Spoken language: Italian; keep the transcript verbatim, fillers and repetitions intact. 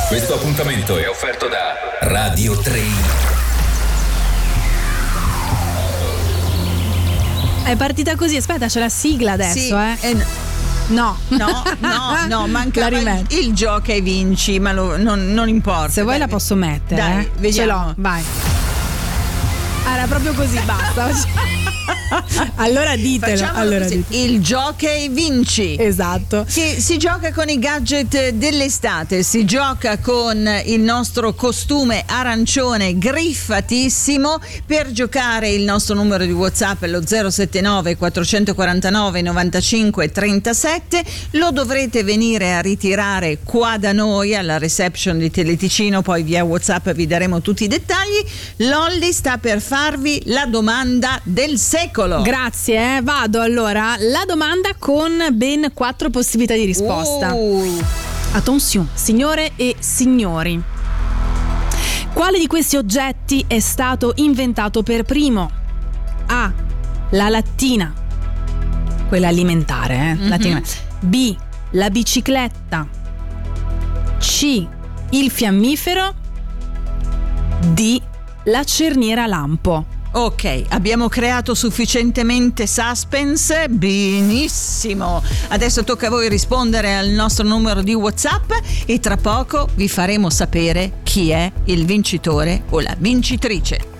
Questo appuntamento è offerto da Radio tre. È partita così, aspetta, c'è la sigla adesso, Sì, eh. eh, No, no, no, no, mancava La il, rimetto. il gioca e vinci, ma lo- non, non importa. Se vuoi Dai, la posso mettere. Dai, eh. vediamo. Ce l'ho, vai. Ah, era proprio così, basta. Allora ditelo. Facciamolo Allora così. ditelo. Il gioca e vinci. Esatto. Che si gioca con i gadget dell'estate, si gioca con il nostro costume arancione griffatissimo. Per giocare il nostro numero di WhatsApp è lo zero sette nove quattrocentoquarantanove novantacinque trentasette. Lo dovrete venire a ritirare qua da noi alla reception di Teleticino, poi via WhatsApp vi daremo tutti i dettagli. Lolli sta per farvi la domanda del secolo. Grazie, eh. Vado allora. La domanda con ben quattro possibilità di risposta. Uh. Attenzione, signore e signori. Quale di questi oggetti è stato inventato per primo? A. La lattina, quella alimentare, eh? Mm-hmm. Lattina. B. La bicicletta. C. Il fiammifero. D. La cerniera lampo. Ok, abbiamo creato sufficientemente suspense, benissimo. Adesso tocca a voi rispondere al nostro numero di WhatsApp e tra poco vi faremo sapere chi è il vincitore o la vincitrice.